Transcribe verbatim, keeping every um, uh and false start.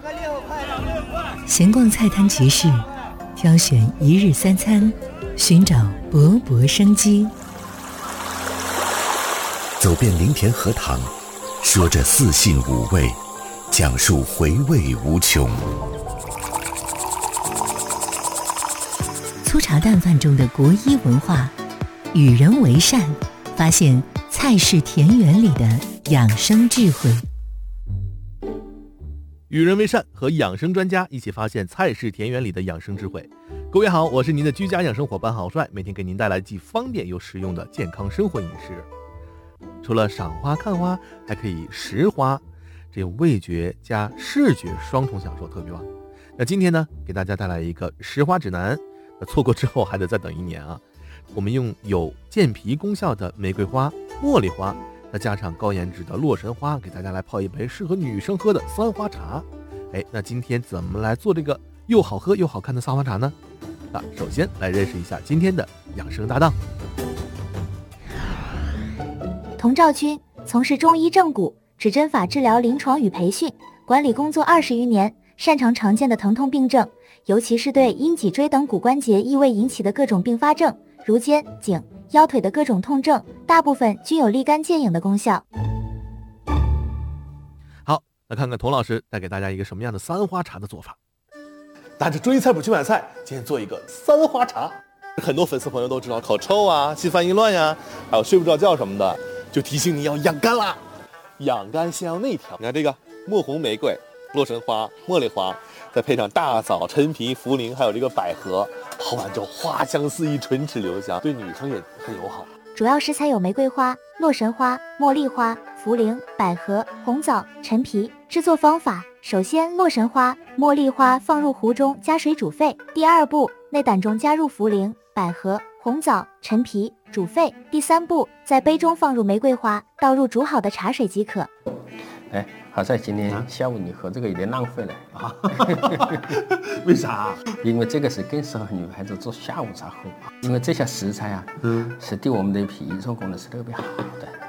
闲逛菜摊集市，挑选一日三餐，寻找勃勃生机。 走遍林田荷塘，说着四性五味，讲述回味无穷。 粗茶淡饭中的国医文化，与人为善，发现菜市田园里的养生智慧。 与人为善和养生专家一起发现菜市田园里的养生智慧。各位好，我是您的居家养生伙伴郝帅，每天给您带来既方便又实用的健康生活饮食。除了赏花看花，还可以食花，这种味觉加视觉双重享受特别棒。那今天呢，给大家带来一个食花指南，那错过之后还得再等一年啊。我们用有健脾功效的玫瑰花、茉莉花，再加上高颜值的洛神花，给大家来泡一杯适合女生喝的三花茶。哎，那今天怎么来做这个又好喝又好看的三花茶呢？那首先来认识一下今天的养生搭档。 童兆军从事中医正骨、指针法治疗临床与培训管理工作二十余年，擅长常见的疼痛病症，尤其是对阴脊椎等骨关节异位引起的各种并发症，如肩、颈、腰腿的各种痛症，大部分均有立竿见影的功效。 好，来看看童老师带给大家一个什么样的三花茶的做法。 拿着中医菜谱去买菜，今天做一个三花茶。很多粉丝朋友都知道口臭啊、心烦意乱呀，还有睡不着觉什么的，就提醒你要养肝啦。养肝先要内调，你看这个墨红玫瑰、洛神花、茉莉花，再配上大枣、陈皮、茯苓，还有这个百合，泡完之后花香四溢，唇齿留香，对女生也很友好。 主要食材有玫瑰花、洛神花、茉莉花、茯苓、百合、红枣、陈皮。制作方法：首先，洛神花、茉莉花放入壶中加水煮沸。第二步，内胆中加入茯苓、百合、红枣、陈皮煮沸。第三步，在杯中放入玫瑰花，倒入煮好的茶水即可。 哎，好在今天下午你喝这个有点浪费了啊！ 为啥？ 因为这个是更适合女孩子做下午茶喝，因为这些食材啊，嗯，是对我们的脾胃功能是特别好的。